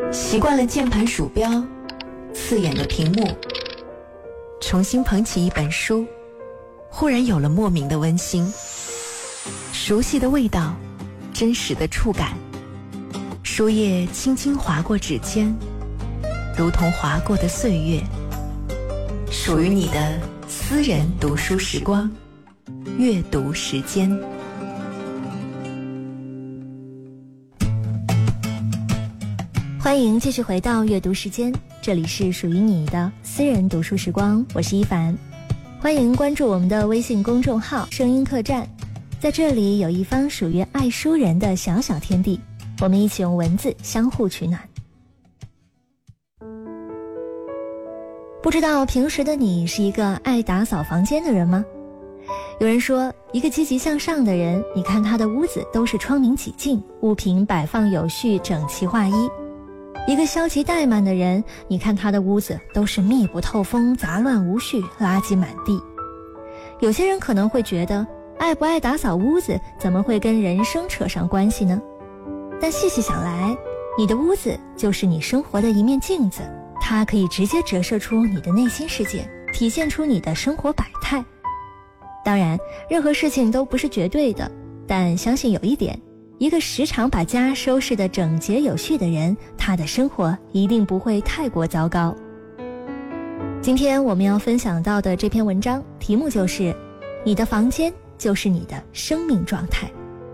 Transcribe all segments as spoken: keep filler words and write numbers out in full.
习惯了键盘鼠标，刺眼的屏幕，重新捧起一本书，忽然有了莫名的温馨，熟悉的味道，真实的触感，书页轻轻划过指尖，如同划过的岁月，属于你的私人读书时光，阅读时间。 欢迎继续回到阅读时间，这里是属于你的私人读书时光，我是一凡。欢迎关注我们的微信公众号声音客栈，在这里有一方属于爱书人的小小天地，我们一起用文字相互取暖。不知道平时的你是一个爱打扫房间的人吗？有人说，一个积极向上的人，你看他的屋子都是窗明几净，物品摆放有序，整齐划一。一个消极怠慢的人，你看他的屋子都是密不透风，杂乱无序，垃圾满地。有些人可能会觉得，爱不爱打扫屋子怎么会跟人生扯上关系呢？但细细想来，你的屋子就是你生活的一面镜子，它可以直接折射出你的内心世界，体现出你的生活百态。当然，任何事情都不是绝对的，但相信有一点，一个时常把家收拾得整洁有序的人，他的生活一定不会太过糟糕。今天我们要分享到的这篇文章题目就是你的房间就是你的生命状态。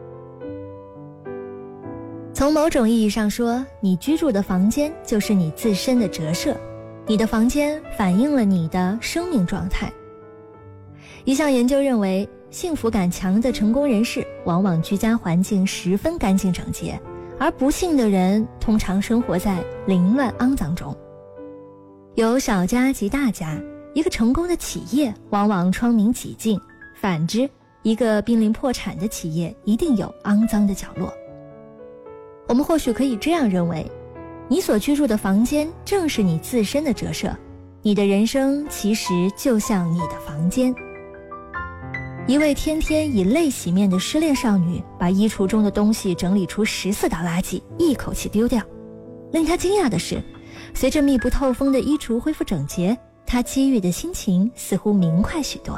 从某种意义上说，你居住的房间就是你自身的折射，你的房间反映了你的生命状态。一项研究认为，幸福感强的成功人士往往居家环境十分干净整洁，而不幸的人通常生活在凌乱肮脏中。有小家及大家，一个成功的企业往往窗明几净，反之，一个濒临破产的企业一定有肮脏的角落。我们或许可以这样认为，你所居住的房间正是你自身的折射，你的人生其实就像你的房间。一位天天以泪洗面的失恋少女，把衣橱中的东西整理出十四袋垃圾，一口气丢掉。令她惊讶的是，随着密不透风的衣橱恢复整洁，她机遇的心情似乎明快许多。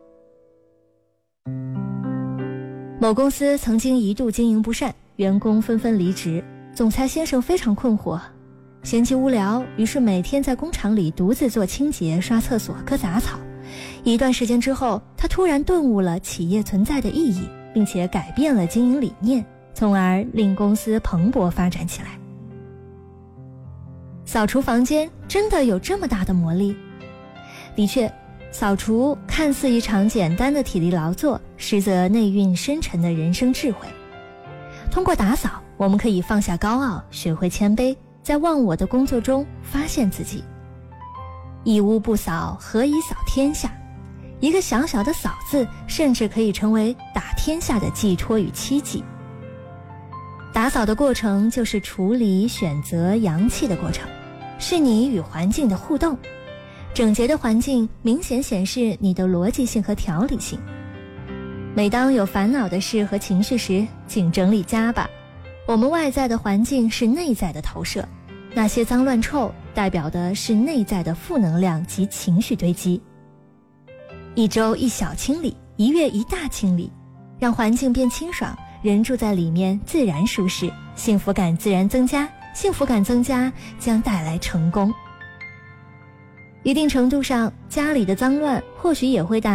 某公司曾经一度经营不善，员工纷纷离职，总裁先生非常困惑，闲极无聊，于是每天在工厂里独自做清洁、刷厕所、割杂草。一段时间之后，他突然顿悟了企业存在的意义，并且改变了经营理念，从而令公司蓬勃发展起来。扫除房间真的有这么大的魔力？的确，扫除看似一场简单的体力劳作，实则内蕴深沉的人生智慧。通过打扫，我们可以放下高傲，学会谦卑，在忘我的工作中发现自己。一屋不扫，何以扫天下？一个小小的扫字，甚至可以成为打天下的寄托与期冀。打扫的过程就是处理、选择、扬弃的过程，是你与环境的互动。整洁的环境明显显示你的逻辑性和条理性。每当有烦恼的事和情绪时，请整理家吧。我们外在的环境是内在的投射，那些脏乱臭代表的是内在的负能量及情绪堆积。一周一小清理，一月一大清理，让环境变清爽，人住在里面自然舒适，幸福感自然增加，幸福感增加将带来成功。一定程度上，家里的脏乱或许也会带